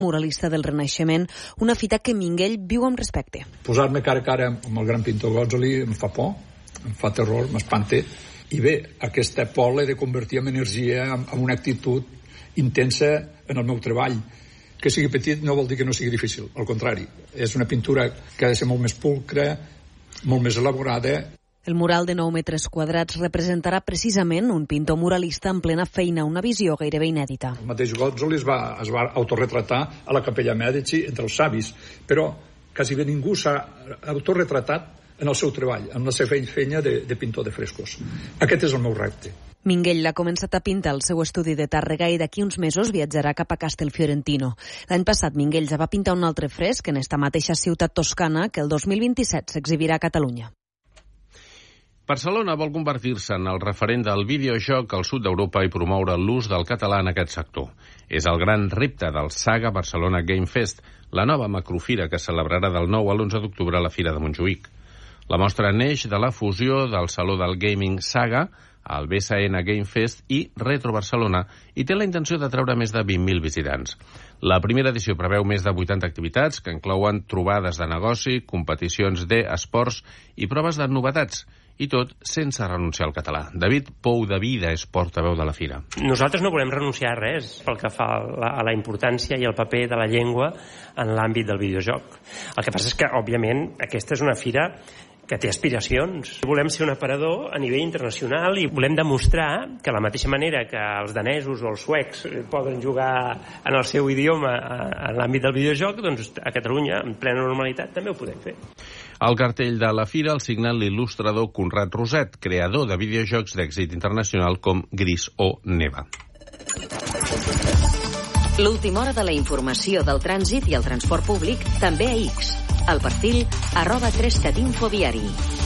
muralista del Renaixement, una fita que Minguell viu amb respecte. Posar-me cara a cara amb el gran pintor Gozzoli em fa por, em fa terror, m'espante, i bé, aquesta por l'he de convertir en energia, en una actitud intensa en el meu treball. Que sigui petit no vol dir que no sigui difícil, al contrari, és una pintura que ha de ser molt més pulcra, molt més elaborada. El mural de 9 metres quadrats representarà precisament un pintor muralista en plena feina, una visió gairebé inèdita. El mateix Gozzoli es va autorretratar a la Capella Mèdici entre els savis, però quasi bé ningú s'ha autorretratat en el seu treball, en la seva feina de pintor de frescos. Aquest és el meu repte. Minguell ha començat a pintar el seu estudi de Tàrrega i d'aquí uns mesos viatjarà cap a Castelfiorentino. L'any passat Minguell ja va pintar un altre fresc en esta mateixa ciutat toscana que el 2027 s'exhibirà a Catalunya. Barcelona vol convertir-se en el referent del videojoc al sud d'Europa i promoure l'ús del català en aquest sector. És el gran repte del Saga Barcelona Game Fest, la nova macrofira que es celebrarà del 9 a l'11 d'octubre a la Fira de Montjuïc. La mostra neix de la fusió del Saló del Gaming Saga, el BSN Game Fest i Retro Barcelona i té la intenció de treure més de 20.000 visitants. La primera edició preveu més de 80 activitats que inclouen trobades de negoci, competicions d'esports i proves de novetats, i tot sense renunciar al català. David Pou de Vida és portaveu de la fira. Nosaltres no volem renunciar a res pel que fa a la importància i el paper de la llengua en l'àmbit del videojoc. El que passa és que, òbviament, aquesta és una fira que té aspiracions. Volem ser un aparador a nivell internacional i volem demostrar que, de la mateixa manera que els danesos o els suecs poden jugar en el seu idioma en l'àmbit del videojoc, doncs a Catalunya, en plena normalitat, també ho podem fer. Al cartell de la fira el signa l'il·lustrador Conrad Roset, creador de videojocs d'èxit internacional com Gris o Neva. L'última hora de la informació del trànsit i el transport públic també a X. El perfil @3catinfodiari.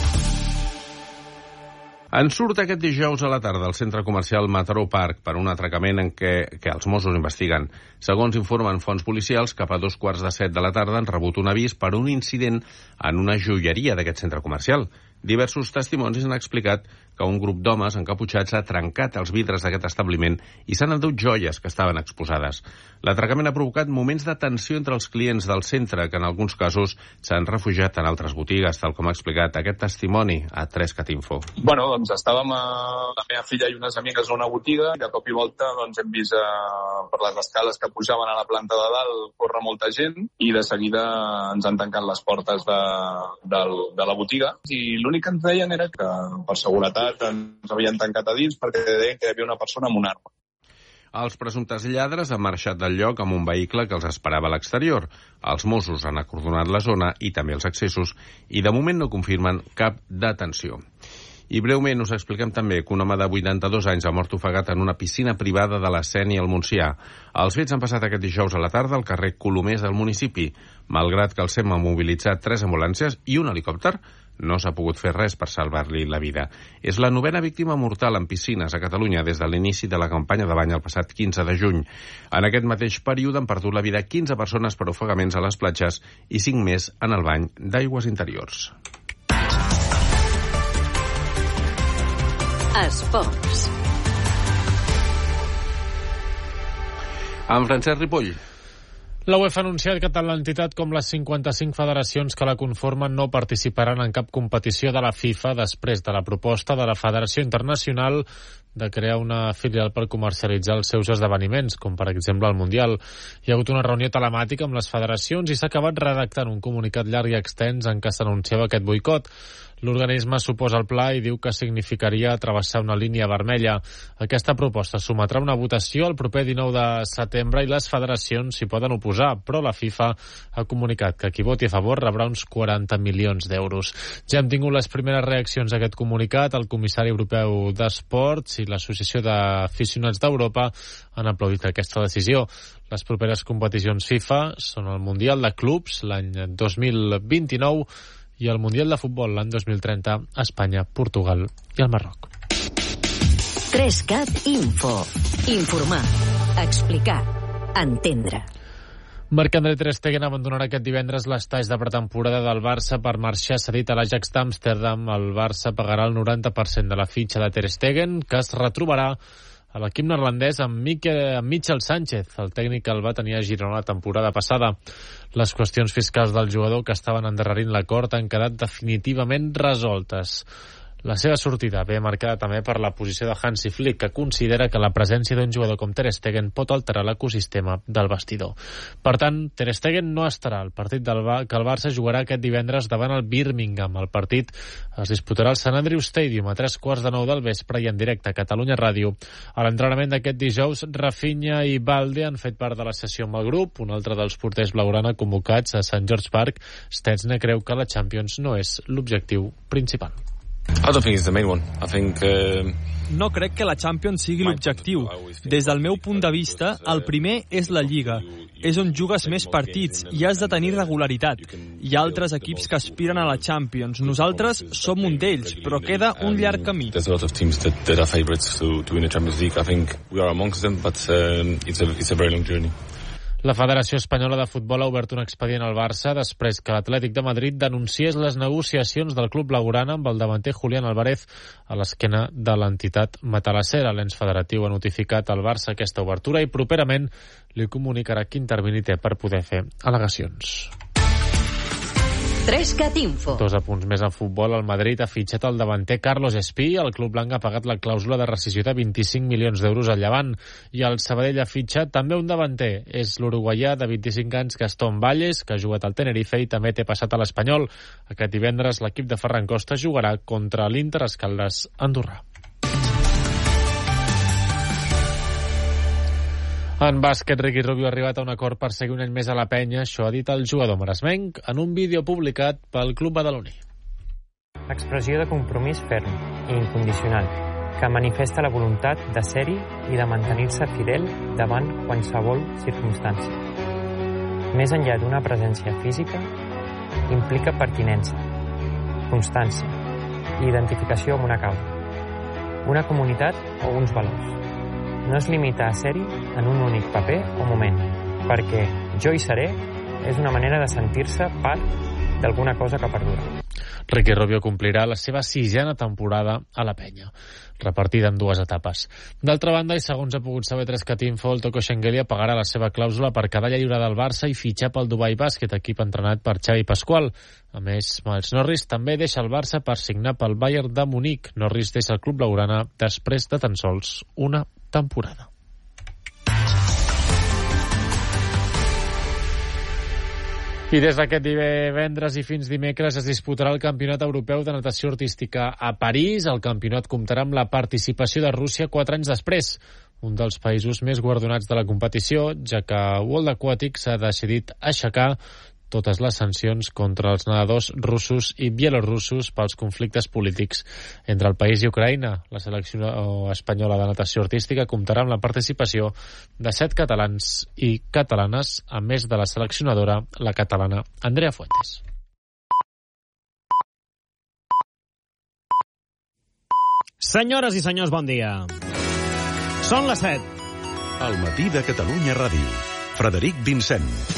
En surt aquest dijous a la tarda al centre comercial Mataró Park per un atracament en què els Mossos investiguen. Segons informen fonts policials, cap a 2:45 de la tarda han rebut un avís per un incident en una joieria d'aquest centre comercial. Diversos testimonis han explicat que un grup d'homes encaputxats ha trencat els vidres d'aquest establiment i s'han endut joies que estaven exposades. L'atracament ha provocat moments de tensió entre els clients del centre, que en alguns casos s'han refugiat en altres botigues, tal com ha explicat aquest testimoni a 3catinfo. Bueno, doncs estàvem la meva filla i unes amigues a una botiga i de cop i volta doncs, hem vist per les escales que pujaven a la planta de dalt córrer molta gent i de seguida ens han tancat les portes de la botiga i l'únic que ens deien era que per seguretat ens havien tancat a dins perquè deien que hi havia una persona amb una arma. Els presumptes lladres han marxat del lloc amb un vehicle que els esperava a l'exterior. Els Mossos han acordonat la zona i també els accessos i de moment no confirmen cap detenció. I breument us expliquem també que un home de 82 anys ha mort ofegat en una piscina privada de la Sénia al Montsià. Els fets han passat aquest dijous a la tarda al carrer Colomers del municipi. Malgrat que el SEM ha mobilitzat 3 ambulàncies i un helicòpter, no s'ha pogut fer res per salvar-li la vida. És la 9ª víctima mortal en piscines a Catalunya des de l'inici de la campanya de bany el passat 15 de juny. En aquest mateix període han perdut la vida 15 persones per ofegaments a les platges i 5 més en el bany d'aigües interiors. Esports. Amb Francesc Ripoll. La UEFA ha anunciat que tant l'entitat com les 55 federacions que la conformen no participaran en cap competició de la FIFA després de la proposta de la Federació Internacional de crear una filial per comercialitzar els seus esdeveniments, com per exemple el Mundial. Hi ha hagut una reunió telemàtica amb les federacions i s'ha acabat redactant un comunicat llarg i extens en què s'anunciava aquest boicot. L'organisme s'oposa al pla i diu que significaria travessar una línia vermella. Aquesta proposta sometrà una votació el proper 19 de setembre i les federacions s'hi poden oposar, però la FIFA ha comunicat que qui voti a favor rebrà uns 40 milions d'euros. Ja hem tingut les primeres reaccions a aquest comunicat. El comissari europeu d'Esports i l'Associació d'Aficionats d'Europa han aplaudit aquesta decisió. Les properes competicions FIFA són el Mundial de Clubs l'any 2029 i el Mundial de Futbol l'any 2030 a Espanya, Portugal i el Marroc. 3cat Info. Informar, explicar, entendre. Marc-André Ter Stegen abandonarà aquest divendres l'estatge de pretemporada del Barça per marxar cedit a l'Ajax d'Amsterdam. El Barça pagarà el 90% de la fitxa de Ter Stegen, que es retrobarà a l'equip neerlandès amb Michel Sánchez. El tècnic el va tenir a Girona la temporada passada. Les qüestions fiscals del jugador que estaven endarrerint l'acord han quedat definitivament resoltes. La seva sortida ve marcada també per la posició de Hansi Flick, que considera que la presència d'un jugador com Ter Stegen pot alterar l'ecosistema del vestidor. Per tant, Ter Stegen no estarà al partit que el Barça jugarà aquest divendres davant el Birmingham. El partit es disputarà al Sant Andrew Stadium a 3:15 del vespre i en directe a Catalunya Ràdio. A l'entrenament d'aquest dijous, Rafinha i Balde han fet part de la sessió amb el grup. Un altre dels porters blaugrana convocats a St. George Park, Stetsne, creu que la Champions no és l'objectiu principal. I don't think it's the main one. I think no crec que la Champions sigui l'objectiu. Des del meu punt de vista, el primer és la Lliga. És on jugues més partits i has de tenir regularitat. Hi ha altres equips que aspiren a la Champions. Nosaltres som un d'ells, però queda un llarg camí. There's a lot of teams that are favorites to win the Champions League. I think we are amongst them, but it's a very long journey. La Federació Espanyola de Futbol ha obert un expedient al Barça després que l'Atlètic de Madrid denunciés les negociacions del club blaugrana amb el davanter Julián Álvarez a l'esquena de l'entitat matalassera. L'ens federatiu ha notificat al Barça aquesta obertura i properament li comunicarà quin termini té per poder fer al·legacions. 3CAT Info. 2 apunts més en futbol. El Madrid ha fitxat el davanter Carlos Espí. El club blanc ha pagat la clàusula de rescissió de 25 milions d'euros al Llevant. I el Sabadell ha fitxat també un davanter. És l'uruguaià de 25 anys Gastón Valles, que ha jugat al Tenerife i també té passat a l'Espanyol. Aquest divendres l'equip de Ferran Costa jugarà contra l'Inter Escaldes Andorrà. En bàsquet, Ricky Rubio ha arribat a un acord per seguir un any més a la penya. Això ha dit el jugador maresmenc en un vídeo publicat pel club badaloní. Expressió de compromís ferm i incondicional que manifesta la voluntat de ser-hi i de mantenir-se fidel davant qualsevol circumstància. Més enllà d'una presència física, implica pertinença, constància i identificació amb una causa, una comunitat o uns valors. No es limita a ser-hi en un únic paper o moment, perquè jo hi seré és una manera de sentir-se part d'alguna cosa que perdura. Ricky Rubio complirà la seva 6ª temporada a la penya, repartida en 2 etapes. D'altra banda, i segons ha pogut saber 3CAT Info, el Toko Shengelia pagarà la seva clàusula per quedar lliure del Barça i fitxar pel Dubai Bàsquet, equip entrenat per Xavi Pasqual. A més, Miles Norris també deixa el Barça per signar pel Bayern de Munic. Norris deixa el club blaugrana després de tan sols una temporada. I des d'aquest divendres i fins dimecres es disputarà el Campionat Europeu de Natació Artística a París. El campionat comptarà amb la participació de Rússia 4 anys després, un dels països més guardonats de la competició, ja que World Aquatics ha decidit aixecar totes les sancions contra els nedadors russos i bielorussos pels conflictes polítics entre el país i Ucraïna. La selecció espanyola de natació artística comptarà amb la participació de 7 catalans i catalanes, a més de la seleccionadora, la catalana Andrea Fuentes. Senyores i senyors, bon dia. Són les 7. Al matí de Catalunya Ràdio. Frederic Vincent.